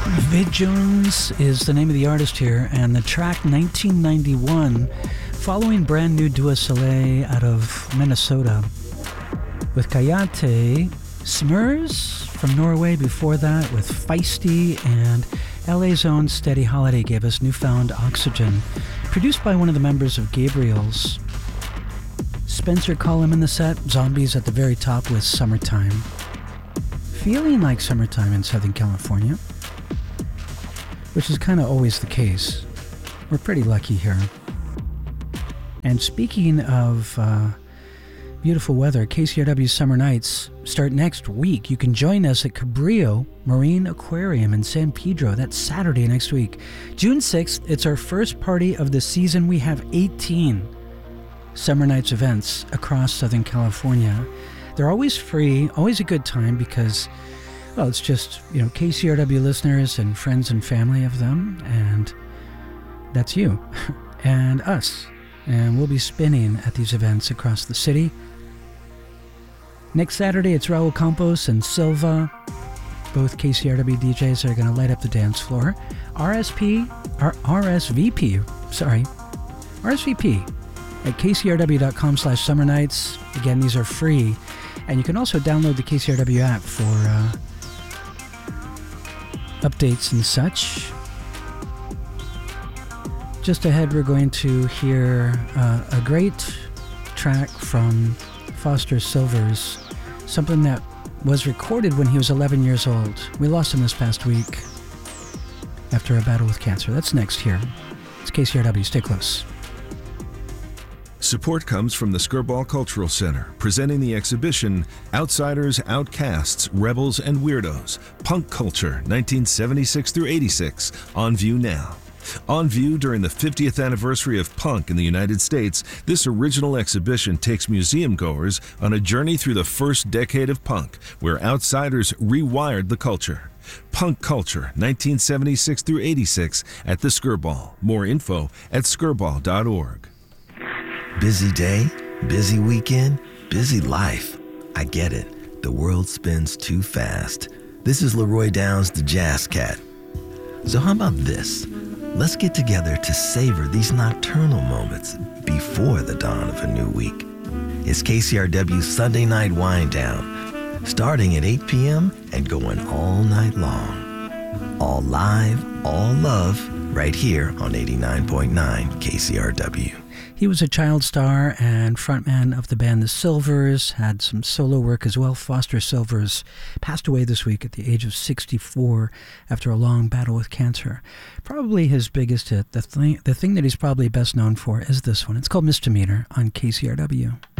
Vid Jones is the name of the artist here, and the track 1991, following brand new Dua Soleil out of Minnesota, with Kayate, Smurs from Norway before that, with Feisty, and LA's own Steady Holiday gave us Newfound Oxygen, produced by one of the members of Gabriel's. Spencer Cullum in the set, Zombies at the very top with Summertime. Feeling like summertime in Southern California, which is kind of always the case. We're pretty lucky here. And speaking of beautiful weather, KCRW Summer Nights start next week. You can join us at Cabrillo Marine Aquarium in San Pedro. That's Saturday next week. June 6th, it's our first party of the season. We have 18 Summer Nights events across Southern California. They're always free, always a good time because, well, it's just, KCRW listeners and friends and family of them, and that's you and us. And we'll be spinning at these events across the city. Next Saturday, it's Raul Campos and Silva. Both KCRW DJs are going to light up the dance floor. RSVP at kcrw.com/summernights. Again, these are free. And you can also download the KCRW app for updates and such. Just ahead, we're going to hear a great track from Foster Silvers, something that was recorded when he was 11 years old. We lost him this past week after a battle with cancer. That's next here. It's KCRW. Stay close. Support comes from the Skirball Cultural Center, presenting the exhibition Outsiders, Outcasts, Rebels, and Weirdos, Punk Culture, 1976 through 86, on view now. On view during the 50th anniversary of punk in the United States, this original exhibition takes museum goers on a journey through the first decade of punk, where outsiders rewired the culture. Punk Culture, 1976 through 86, at the Skirball. More info at skirball.org. Busy day, busy weekend, busy life. I get it. The world spins too fast. This is Leroy Downs, the Jazz Cat. So how about this? Let's get together to savor these nocturnal moments before the dawn of a new week. It's KCRW's Sunday Night Wind Down, starting at 8 p.m. and going all night long. All live, all love, right here on 89.9 KCRW. He was a child star and frontman of the band The Silvers, had some solo work as well. Foster Silvers passed away this week at the age of 64 after a long battle with cancer. Probably his biggest hit, the thing that he's probably best known for is this one. It's called Misdemeanor on KCRW.